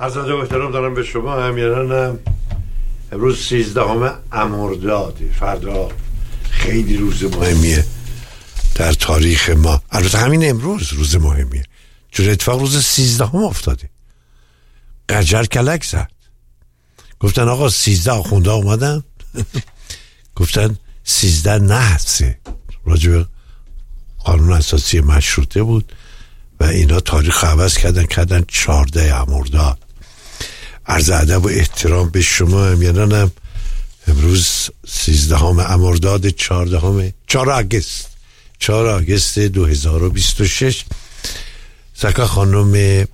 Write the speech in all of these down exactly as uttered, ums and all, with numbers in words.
عرض ادب و احترام دارم به شما. همیانم امروز سیزدهم مرداد، فردا خیلی روز مهمیه در تاریخ ما. البته همین امروز روز مهمیه، چون اتفاق روز سیزدهم افتاده. قجر کلک زد، گفتن آقا سیزده آخونده آمدن گفتن سیزده نحسه، راجب قانون اساسی مشروطه بود و اینا تاریخ عوض کردن کردن چهارده مرداد. عرض ادب و احترام به شما. همیانم امروز سیزدهم مرداد، چهاردهم چهار آگوست چهار آگوست دو هزار و بیست و شش. سکا خانم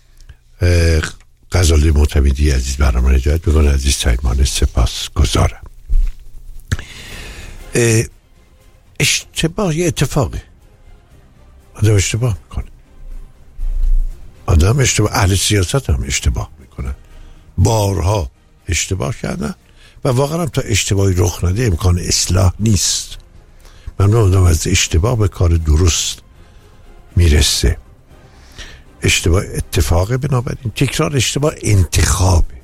غزاله معتمدی عزیز برنامه نجات بگن. عزیز تایمان سپاس گذارم. اشتباه یه اتفاقه، آدم اشتباه میکنه، آدم اشتباه، اهل سیاست هم اشتباه میکنن، بارها اشتباه کردن و واقعا هم تا اشتباهی رخ نده امکان اصلاح نیست. من آدم از اشتباه به کار درست میرسه. اشتباه اتفاقه، بنابراین تکرار اشتباه انتخابه.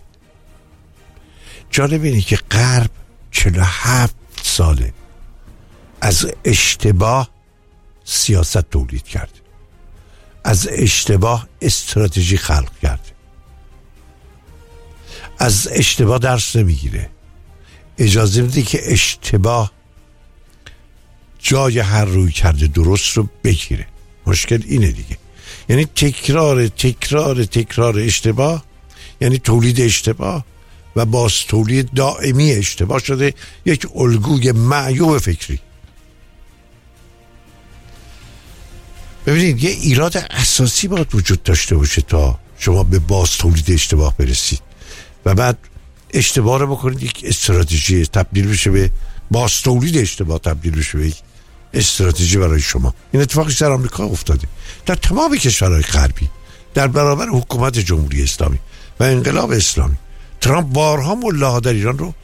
جالب اینه که غرب چهل و هفت ساله از اشتباه سیاست تولید کرده، از اشتباه استراتژی خلق کرده، از اشتباه درس نمیگیره، اجازه میده که اشتباه جای هر روی کرده درست رو بگیره. مشکل اینه دیگه، یعنی تکرار تکرار تکرار اشتباه یعنی تولید اشتباه و باز تولید دائمی اشتباه شده یک الگوی معیوب فکری. ببینید یه ایراد اساسی باید وجود داشته باشه تا شما به باز تولید اشتباه برسید و بعد اشتباه رو بکنید یک استراتژی تبدیل بشه به باز تولید اشتباه، تبدیل بشه به یک استراتژی برای شما. این اتفاقی در آمریکا افتاده، در تمام کشورهای غربی، در برابر حکومت جمهوری اسلامی و انقلاب اسلامی. ترامپ بارها ملاها در ایران رو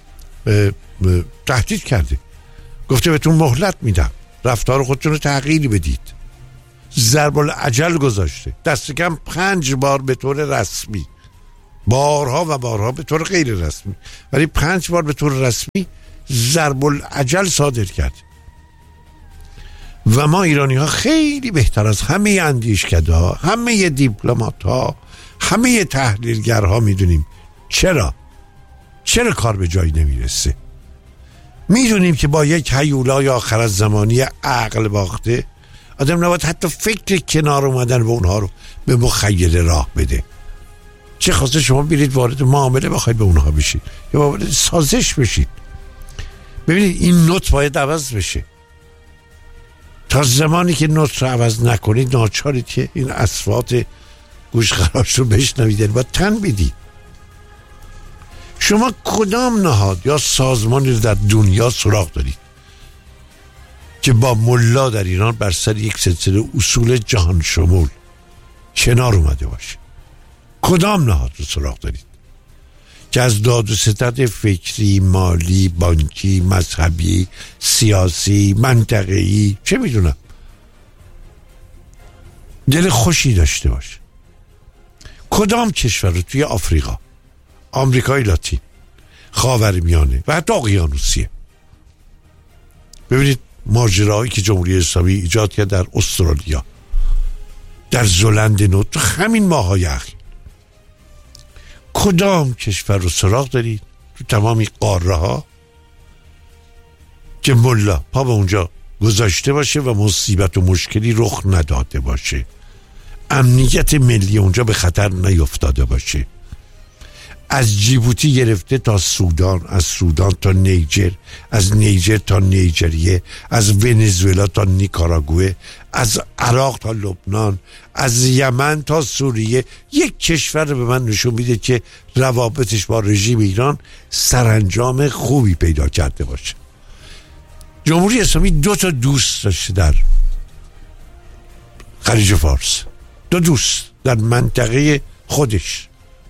تهدید کرده، گفته بهتون مهلت میدم، رفتار خودتون رو تغییری بدید. ضرب العجل گذاشته، دست کم پنج بار به طور رسمی، بارها و بارها به طور غیر رسمی، ولی پنج بار به طور رسمی ضرب العجل صادر کرد. و ما ایرانی ها خیلی بهتر از همه اندیشکده ها، همه دیپلمات ها، همه تحلیلگرها میدونیم چرا چرا کار به جایی نمیرسه. میدونیم که با یک هیولای آخر از زمانی عقل باخته آدم نباید حتی فکر کنار اومدن به اونها رو به مخیله راه بده. چه خواسته شما برید وارد معامله بخواید به اونها بشید یا وارد سازش بشید. ببینید این نوت باید عوض بشه. تا زمانی که نوت رو عوض نکنید ناچارید که این اصوات گوشخراش رو بشنوید، باید تن بدید. شما کدام نهاد یا سازمانی رو در دنیا سراغ دارید که با ملا در ایران بر سر یک سلسله اصول جهان شمول کنار اومده باشه؟ کدام نهاد رو سراغ دارید که از داد و ستد فکری، مالی، بانکی، مذهبی، سیاسی، منطقه‌ای، چه میدونم، دل خوشی داشته باشه؟ کدام کشور رو توی آفریقا، آمریکای لاتین، خاورمیانه و حتی اقیانوسیه؟ ببینید ماجراهایی که جمهوری اسلامی ایجاد کرد در استرالیا، در زلند نو، تو همین ماهای اخیر. کدام کشور رو سراغ دارید تو تمامی قاره ها که ملا پا به اونجا گذاشته باشه و مصیبت و مشکلی رخ نداده باشه، امنیت ملی اونجا به خطر نیفتاده باشه؟ از جیبوتی گرفته تا سودان، از سودان تا نیجر، از نیجر تا نیجریه، از ونزوئلا تا نیکاراگوئه، از عراق تا لبنان، از یمن تا سوریه. یک کشور رو به من نشون میده که روابطش با رژیم ایران سرانجام خوبی پیدا کرده باشه. جمهوری اسلامی دو تا دوست داشته در خلیج فارس، دو دوست در منطقه خودش،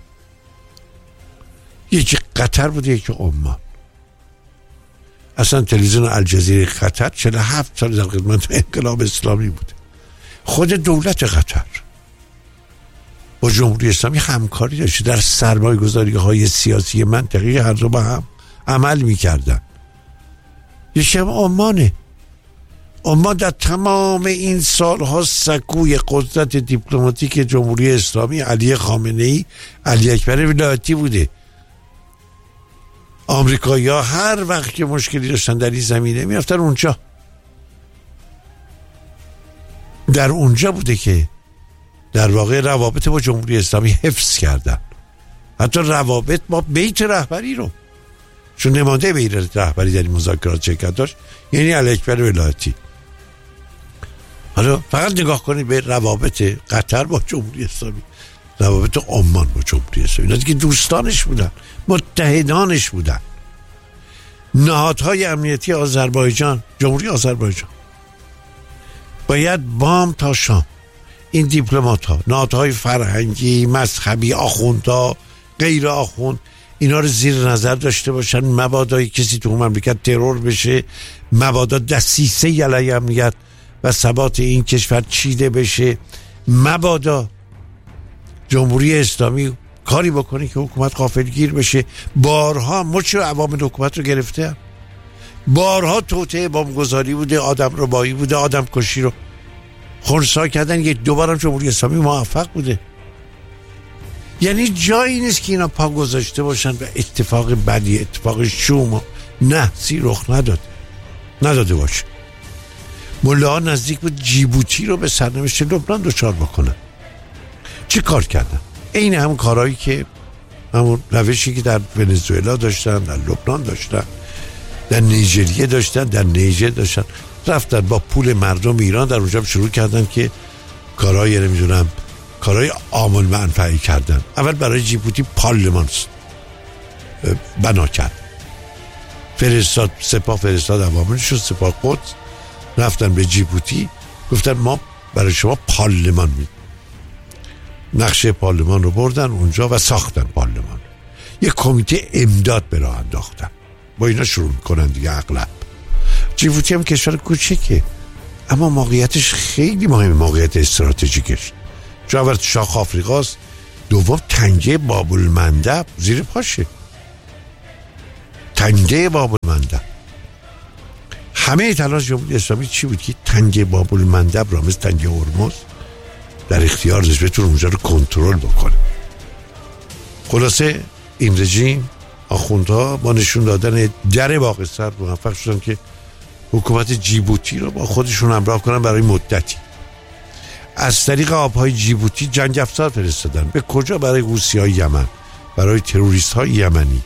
یکی قطر بوده یکی عمان. اصلا تلویزیون الجزیره قطر چهل و هفت سال در خدمت انقلاب اسلامی بوده. خود دولت قطر با جمهوری اسلامی همکاری داشته در سرمایه گذاری های سیاسی منطقی، هر دو با هم عمل میکردن. یکی هم عمانه. عمان در تمام این سالها سکوی قدرت دیپلماتیک جمهوری اسلامی علی خامنه‌ای، علی اکبر ولایتی بوده. آمریکایی‌ها هر وقت که مشکلی داشتن در این زمینه میرفتن اونجا. در اونجا بوده که در واقع روابط با جمهوری اسلامی حفظ کردن. حتی روابط با بیت رهبری رو، چون نماینده بیت رهبری در این مذاکرات شرکت داشت، یعنی علی اکبر ولایتی. حالا فقط نگاه کنید به روابط قطر با جمهوری اسلامی، روابط عمان با جمهوری اسلامی، اینا دیگه دوستانش بودن، متحدانش بودن. نهادهای امنیتی آذربایجان، جمهوری آذربایجان، باید بام تا شام این دیپلمات ها، نهادهای فرهنگی، مذهبی، آخوندها، غیر آخوند، اینا رو زیر نظر داشته باشن، مبادا کسی تو مملکت ترور بشه، مبادا دسیسه علیه امنیت و ثبات این کشور چیده بشه، مبادا جمهوری اسلامی کاری بکنه که حکومت غافلگیر بشه. بارها مچ عوامل حکومت رو گرفته، بارها توطئه بمبگذاری بوده، آدم ربایی بوده، آدم کشی رو خنثی کردن. یک دوبارم جمهوری اسلامی موفق بوده. یعنی جایی نیست که اینا پا گذاشته باشن و اتفاق بدی، اتفاق شوم نه سی رخ نداد نداده باشه. ملاها نزدیک بود جیبوتی رو به سرنوشت لبنان دچار بکنن. چه کار کردن؟ این همون کارهایی که همون روشی که در ونزوئلا داشتن، در لبنان داشتن، در نیجریه داشتن، در نیجر داشتن. رفتن با پول مردم ایران در اونجا شروع کردن که کارهای نمیدونم کارهای عامل منفعی کردن. اول برای جیبوتی پارلمان بنا کرد، فرستاد سپاه، فرستاد عواملش و سپاه قدس رفتن به جیبوتی، گفتن ما برای شما پارلمان میدیم. نقشه پارلمان رو بردن اونجا و ساختن پارلمان. یک کمیته امداد به راه انداختن. با اینا شروع میکنن دیگه. اغلب جیبوتی هم کشور کوچیکه اما موقعیتش خیلی مهمه، موقعیت استراتژیکش. چون اول شاخ آفریقاست، دوم تنگه باب المندب زیر پاشه، تنگه باب المندب. همه تلاش جمهوری اسلامی چی بود؟ که تنگه باب المندب را مثل تنگه هرمز در اختیار داشت، بتونه اونجا رو کنترل بکنه. خلاصه این رژیم، آخوندها با نشون دادن در باقی سر موفق شدن که حکومت جیبوتی رو با خودشون همراه کنن برای مدتی. از طریق آبهای جیبوتی جنگ افزار فرستادن. به کجا؟ برای حوثی‌های یمن، برای تروریست های یمنی.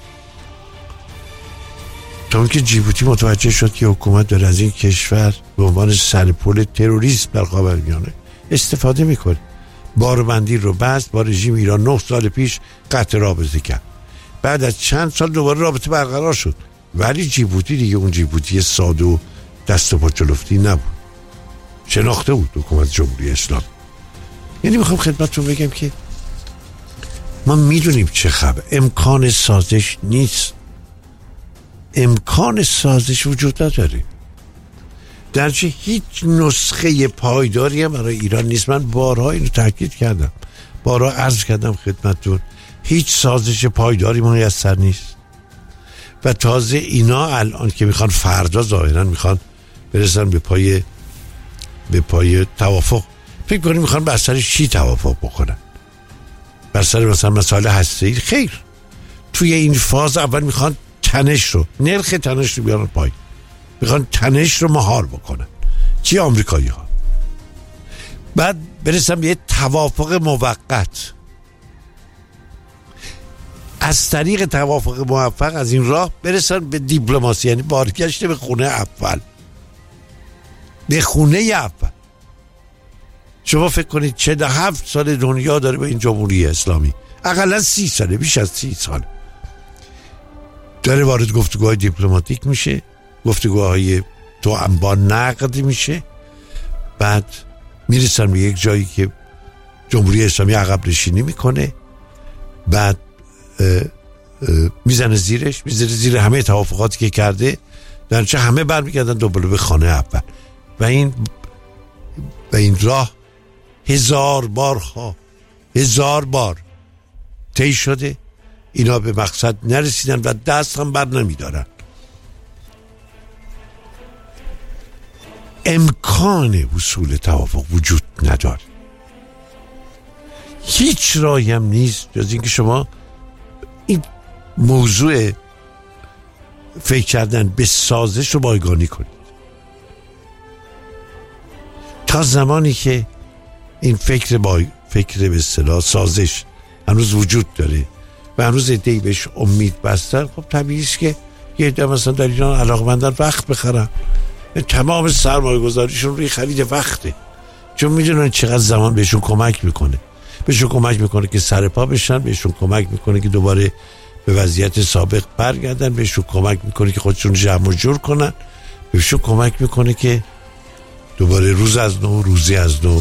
تا اون که جیبوتی متوجه شد که حکومت داره از این کشور به عنوان سرپل تروریست در خاورمیانه استفاده میکنه. باربندی رو بست با رژیم ایران. نه سال پیش قطع رابطه کرد، بعد از چند سال دوباره رابطه برقرار شد. ولی جیبوتی دیگه اون جیبوتی ساده و دست و پا چلفتی نبود، شناخته بود حکومت جمهوری اسلامی. یعنی میخوام خدمتتون بگم که ما میدونیم چه خبر. امکان سازش نیست، امکان سازش وجود نداره. درچه هیچ نسخه پایداری هم برای ایران نیست. من بارها اینو تاکید کردم، بارها عرض کردم خدمتتون، هیچ سازش پایداری میسر نیست. و تازه اینا الان که میخوان فردا ظاهرا میخوان برسن به پای به پای توافق، فکر کنیم میخوان بر سر چی توافق بکنن؟ بر سر مثلا مسائل هسته‌ای؟ خیر. توی این فاز اول میخوان تنش رو، نرخ تنش رو بیارن پای، میخوان تنش رو مهار بکنن. چی؟ آمریکایی ها. بعد برسن به یه توافق موقت. از طریق توافق موفق از این راه برسن به دیپلماسی، یعنی بارگشت به خونه اول، به خونه اول. شما فکر کنید چهل و هفت سال دنیا داره به این جمهوری اسلامی، اقلا سی ساله، بیش از سی سال داره وارد گفتگوهای دیپلماتیک میشه، گفتگوهای تو انبار نقد میشه، بعد میرسن به یک جایی که جمهوری اسلامی عقب نشینی میکنه، بعد اه اه میزنه زیرش، میزنه زیر همه توافقاتی که کرده، در چه همه برمیگردن دوباره به خانه اول. و این و این راه هزار بار ها هزار بار طی شده، اینا به مقصد نرسیدن و دست هم بر نمیدارن. امکان وصول توافق وجود نداره. هیچ راهی هم نیست جز اینکه شما این موضوع فکر کردن به سازش رو بایگانی کنید. تا زمانی که این فکر بای فکر به اصطلاح سازش هنوز وجود داره و هنوز عده‌ای بهش امید بستن، خب طبیعی است که یه عده مثلا در ایران علاقمندن وقت بخرن، تمام سرمایه گذاریشون روی خرید وقته، چون میدونن چقدر زمان بهشون کمک میکنه. بهشون کمک میکنه که سر پا بشن، بهشون کمک میکنه که دوباره به وضعیت سابق برگردن، بهشون کمک میکنه که خودشون جمع و جور کنن، بهشون کمک میکنه که دوباره روز از نو روزی از نو.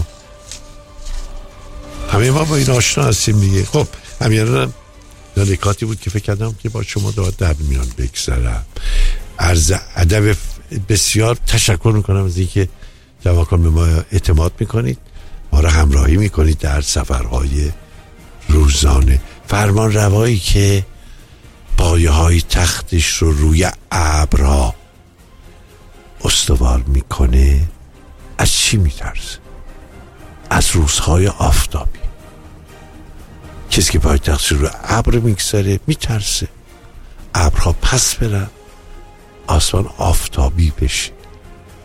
همه ما با این آشنا هستیم دیگه. خب همین نکاتی بود که فکر کردم که با شما داد در میان بگذارم. عرض ادب بسیار تشکر میکنم از اینکه جوابکن به ما اعتماد میکنید، ما را همراهی میکنید در سفرهای روزانه. فرمان روایی که پایه های تختش رو روی ابرها استوار میکنه از چی میترسه؟ از روزهای آفتابی. کسی که پای تختش رو ابر میگذاره میترسه ابرها پس برن، آسمان آفتابی بشه.